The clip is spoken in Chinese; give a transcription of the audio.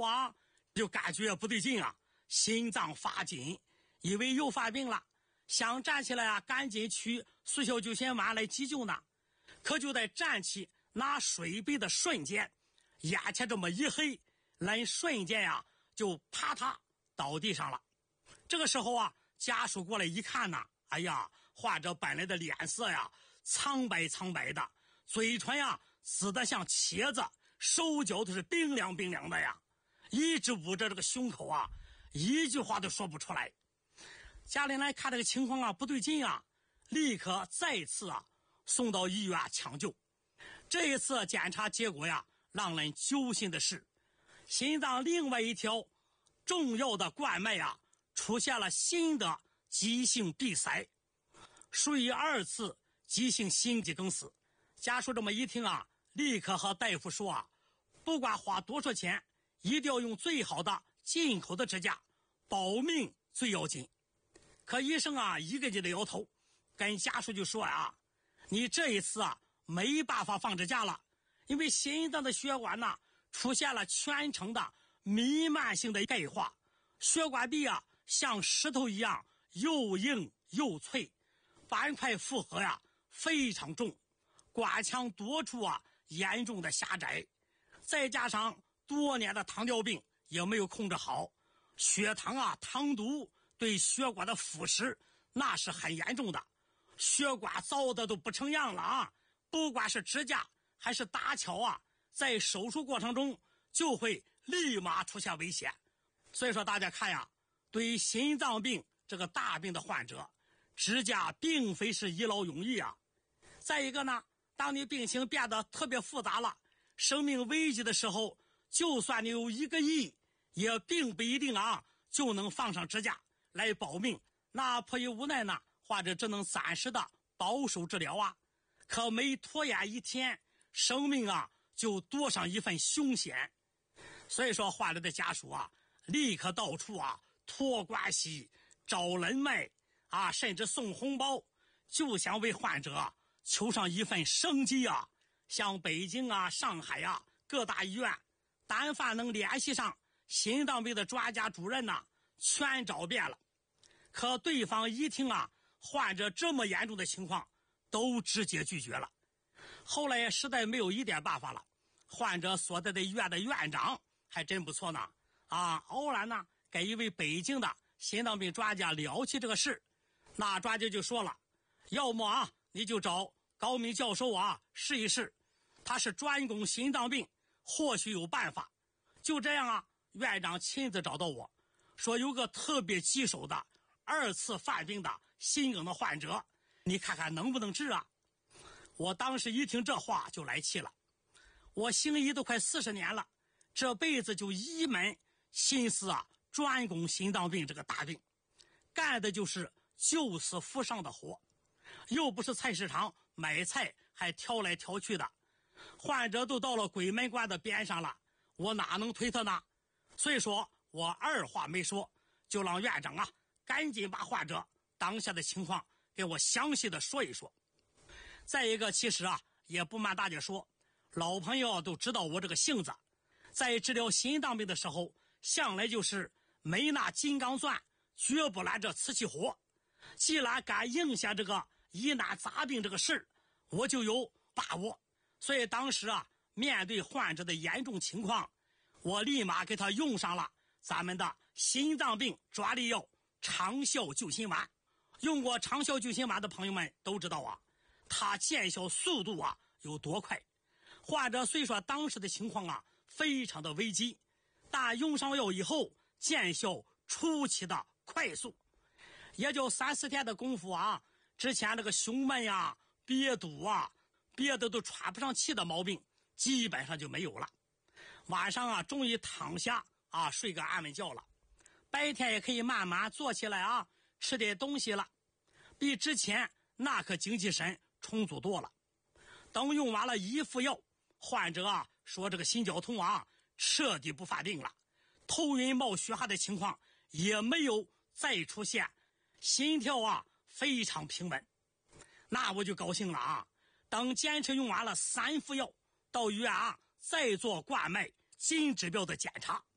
啊，就感觉不对劲啊，心脏发紧，以为又犯病了，想站起来啊，赶紧取速效救心丸来急救呢。可就在站起拿水杯的瞬间，眼前这么一黑，人瞬间呀就啪嗒倒地上了。这个时候啊，家属过来一看呢，哎呀，患者本来的脸色呀苍白苍白的，嘴唇呀紫得像茄子，手脚都是冰凉冰凉的呀，一直捂着这个胸口啊，一句话都说不出来。家里人看这个情况啊不对劲啊，立刻再次啊送到医院抢救。这一次检查结果呀，让人揪心的是，心脏另外一条重要的冠脉啊出现了新的急性闭塞，属于2次急性心肌梗死。家属这么一听啊，立刻和大夫说啊，不管花多少钱，一定要用最好的进口的支架，保命最要紧。可医生啊一个劲的摇头，跟家属就说啊，你这一次啊没办法放支架了，因为心脏的血管呢出现了全程的弥漫性的钙化，血管壁啊像石头一样又硬又脆，板块负荷呀非常重，管腔多处啊严重的狭窄，再加上多年的糖尿病也没有控制好，血糖啊糖毒对血管的腐蚀那是很严重的，血管糟的都不成样了啊！不管是支架还是搭桥啊，在手术过程中就会立马出现危险。所以说大家看呀，对于心脏病这个大病的患者，支架并非是一劳永逸啊。再一个呢，当你病情变得特别复杂了，生命危急的时候，就算你有1个亿，也并不一定啊就能放上支架来保命。那迫于无奈呢，患者只能暂时的保守治疗啊。可每拖延一天，生命啊就多上一份凶险。所以说患者的家属啊，立刻到处啊托关系找人脉啊，甚至送红包，就想为患者啊求上一份生机啊。像北京啊上海啊各大医院，但凡能联系上心脏病的专家主任呢，全找遍了。可对方一听啊患者这么严重的情况，都直接拒绝了。后来实在没有一点办法了，患者所在的医院的院长还真不错呢啊，偶然呢跟一位北京的心脏病专家聊起这个事，那专家就说了，要么啊你就找高明教授啊试一试，他是专攻心脏病，或许有办法。就这样啊，院长亲自找到我，说有个特别棘手的2次犯病的心梗的患者，你看看能不能治啊？我当时一听这话就来气了，我行医都快40年了，这辈子就一门心思啊专攻心脏病这个大病，干的就是救死扶伤的活，又不是菜市场买菜还挑来挑去的，患者都到了鬼门关的边上了，我哪能推他呢？所以说我二话没说，就让院长啊赶紧把患者当下的情况给我详细的说一说。再一个，其实啊也不瞒大家说，老朋友都知道我这个性子，在治疗心脏病的时候，向来就是没拿金刚钻绝不拦这瓷器活。既然敢应下这个疑难杂病这个事，我就有把握。所以当时啊面对患者的严重情况，我立马给他用上了咱们的心脏病专利药长效救心丸。用过长效救心丸的朋友们都知道啊，它见效速度啊有多快。患者虽说当时的情况啊非常的危机，但用上药以后见效出奇的快速，也就3-4天的功夫啊，之前这个胸闷呀憋堵啊憋得都喘不上气的毛病基本上就没有了。晚上啊终于躺下啊睡个安稳觉了，白天也可以慢慢坐起来啊吃点东西了，比之前那可精气神充足多了。等用完了1副药，患者啊说这个心绞痛啊彻底不发病了，头晕冒血汗的情况也没有再出现，心跳啊非常平稳。那我就高兴了啊，等坚持用完了3副药，到医院啊再做冠脉金指标的检查。